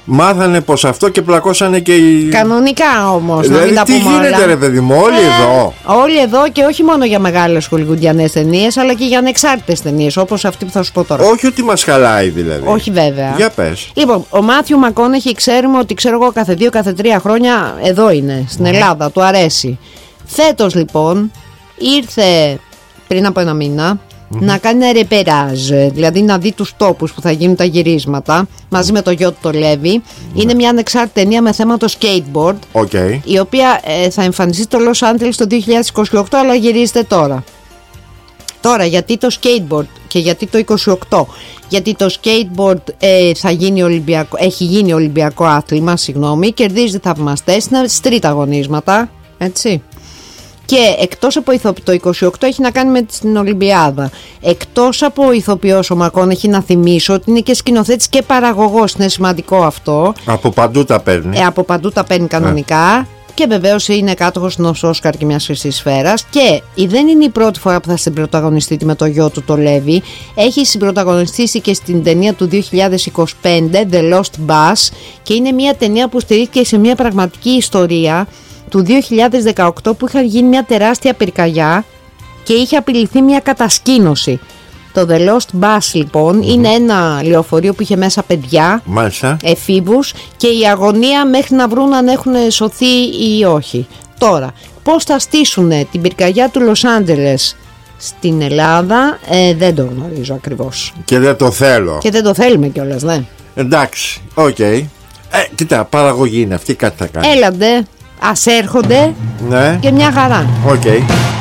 Μάθανε πως αυτό και πλακώσανε και οι... Κανονικά όμως. Δηλαδή τι γίνεται ρε παιδί μου, όλοι εδώ. Όλοι εδώ και όχι μόνο για μεγάλες χολιγουντιανές ταινίες, αλλά και για ανεξάρτητες ταινίες, όπως αυτή που θα σου πω τώρα. Όχι ότι μας χαλάει δηλαδή. Όχι βέβαια. Για πες. Λοιπόν, ο Μάθιου Μακκόνεχι ξέρουμε ότι ξέρω εγώ κάθε 2-3 χρόνια εδώ είναι, στην Ελλάδα, του αρέσει. Φέτος λοιπόν ήρθε πριν από ένα μήνα να κάνει ένα ρεπεράζ, δηλαδή να δει τους τόπους που θα γίνουν τα γυρίσματα μαζί με το γιο του το Λέβη. Είναι μια ανεξάρτητη ταινία με θέμα το skateboard, η οποία θα εμφανιστεί στο Los Angeles το 2028, αλλά γυρίζεται τώρα. Τώρα γιατί το skateboard και γιατί το 28? Γιατί το skateboard θα γίνει έχει γίνει ολυμπιακό άθλημα, κερδίζει θαυμαστές, είναι στρίτα αγωνίσματα, έτσι. Και εκτός από το 28 έχει να κάνει με την Ολυμπιάδα. Εκτός από ηθοποιός ο Μακκόνεχι, να θυμίσω ότι είναι και σκηνοθέτης και παραγωγός. Είναι σημαντικό αυτό. Από παντού τα παίρνει. Από παντού τα παίρνει κανονικά. Και βεβαίως είναι κάτοχος ενός Όσκαρ και μιας Χρυσής Σφαίρας. Και δεν είναι η πρώτη φορά που θα συμπρωταγωνιστεί με το γιο του το Λέβη. Έχει συμπρωταγωνιστήσει και στην ταινία του 2025 The Lost Bus. Και είναι μια ταινία που στηρίχθηκε σε μια πραγματική ιστορία του 2018, που είχαν γίνει μια τεράστια πυρκαγιά και είχε απειληθεί μια κατασκήνωση. Το The Lost Bus λοιπόν είναι ένα λεωφορείο που είχε μέσα παιδιά, εφήβους, και η αγωνία μέχρι να βρουν αν έχουν σωθεί ή όχι. Τώρα, πώς θα στήσουν την πυρκαγιά του Λος Άντζελες στην Ελλάδα, δεν το γνωρίζω ακριβώς. Και δεν το θέλω. Και δεν το θέλουμε κιόλας, ναι. Εντάξει, οκ. Κοίτα, παραγωγή είναι αυτή, κάτι θα κάνει. Έλαντε, ας έρχονται, ναι. Και μια χαρά.